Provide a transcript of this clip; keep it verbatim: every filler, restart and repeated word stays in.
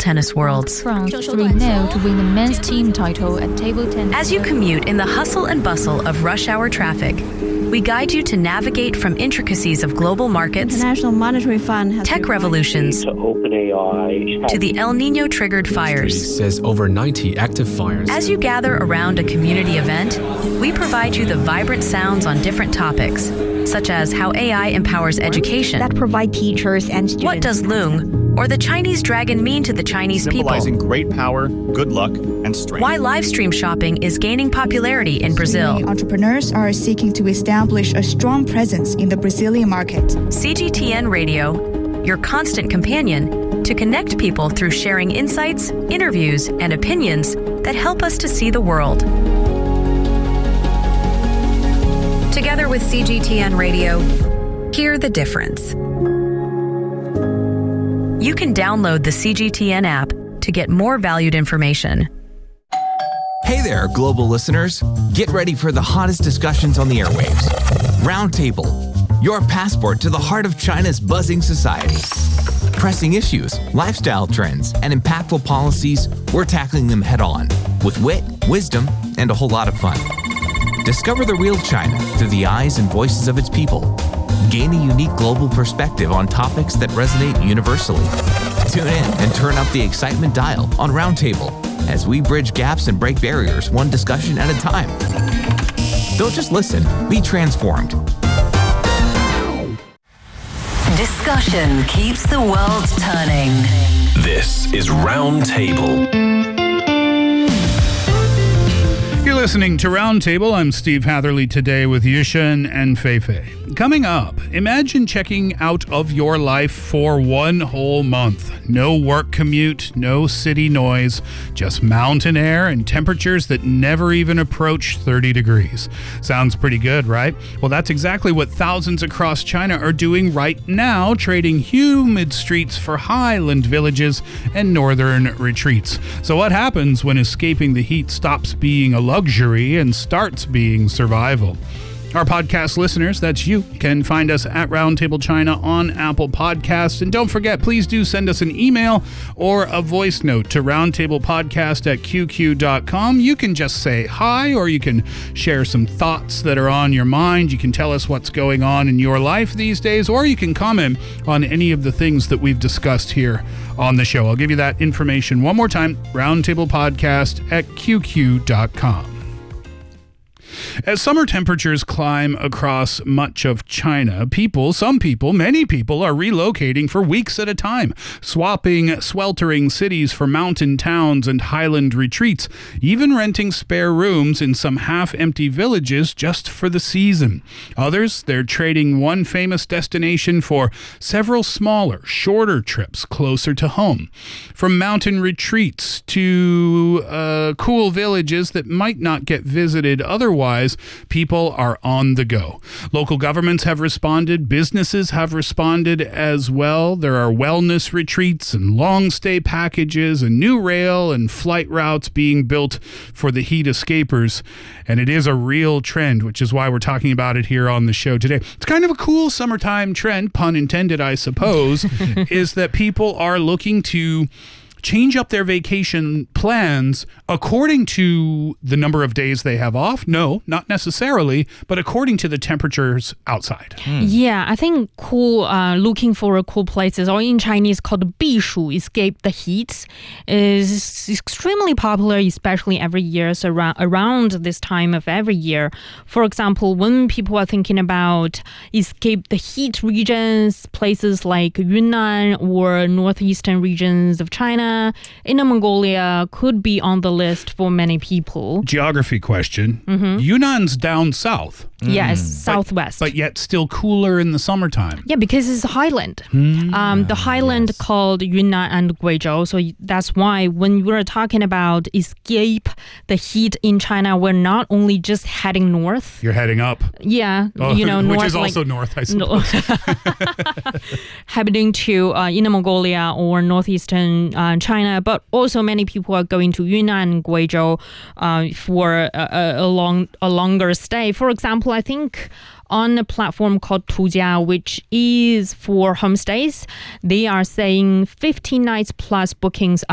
tennis worlds. France three nil to win the men's team title at table tennis. As you commute in the hustle and bustle of rush hour traffic, we guide you to navigate from intricacies of global markets, International Monetary Fund has tech revolutions, to OpenAI, to the El Nino-triggered fires. Says over ninety active fires. As you gather around a community event, we provide you the vibrant sounds on different topics, such as how A I empowers education, that provide teachers and students. what does Loong or the Chinese dragon mean to the Chinese people, symbolizing great power, good luck, and strength. why live stream shopping is gaining popularity in Brazil. Entrepreneurs are seeking to establish a strong presence in the Brazilian market. C G T N Radio, your constant companion to connect people through sharing insights, interviews, and opinions that help us to see the world. Together with C G T N Radio, hear the difference. You can download the C G T N app to get more valued information. Hey there, global listeners. Get ready for the hottest discussions on the airwaves. Roundtable, your passport to the heart of China's buzzing society. Pressing issues, lifestyle trends, and impactful policies, we're tackling them head on with wit, wisdom, and a whole lot of fun. Discover the real China through the eyes and voices of its people. Gain a unique global perspective on topics that resonate universally. Tune in and turn up the excitement dial on Roundtable as we bridge gaps and break barriers one discussion at a time. Don't just listen, be transformed. Discussion keeps the world turning. This is Roundtable. You're listening to Roundtable. I'm Steve Hatherley today with Yushin and Feifei. Coming up, imagine checking out of your life for one whole month. No work commute, no city noise, just mountain air and temperatures that never even approach thirty degrees. Sounds pretty good, right? Well, that's exactly what thousands across China are doing right now, trading humid streets for highland villages and northern retreats. So what happens when escaping the heat stops being a luxury and starts being survival? Our podcast listeners, that's you, can find us at Roundtable China on Apple Podcasts. And don't forget, please do send us an email or a voice note to roundtablepodcast at q q dot com. You can just say hi, or you can share some thoughts that are on your mind. You can tell us what's going on in your life these days, or you can comment on any of the things that we've discussed here on the show. I'll give you that information one more time, roundtablepodcast at q q dot com. As summer temperatures climb across much of China, people, some people, many people are relocating for weeks at a time, swapping sweltering cities for mountain towns and highland retreats, even renting spare rooms in some half-empty villages just for the season. Others, they're trading one famous destination for several smaller, shorter trips closer to home. From mountain retreats to uh, cool villages that might not get visited otherwise, people are on the go. Local governments have responded. Businesses have responded as well. There are wellness retreats and long stay packages and new rail and flight routes being built for the heat escapers. And it is a real trend, which is why we're talking about it here on the show today. It's kind of a cool summertime trend, pun intended, I suppose, is that people are looking to change up their vacation plans according to the number of days they have off. No, not necessarily, but according to the temperatures outside. Mm. Yeah, I think cool, uh, looking for a cool places, or in Chinese called 避暑, escape the heat, is extremely popular, especially every year, so around, around this time of every year. For example, when people are thinking about escape the heat regions, places like Yunnan or northeastern regions of China, Inner Mongolia could be on the list for many people. Geography question. Mm-hmm. Yunnan's down south. Yes, Mm. southwest. But, but yet still cooler in the summertime. Yeah, because it's a highland. Mm. Um, the highland yes. called Yunnan and Guizhou. So that's why when we're talking about escape the heat in China, we're not only just heading north. You're heading up. Yeah, oh, you know, which north, is also like, north, I suppose. No. Heading to uh, Inner Mongolia or northeastern uh, China, but also many people are going to Yunnan and Guizhou uh, for a, a, long, a longer stay. For example, I think on a platform called Tujia, which is for homestays, they are saying fifteen nights plus bookings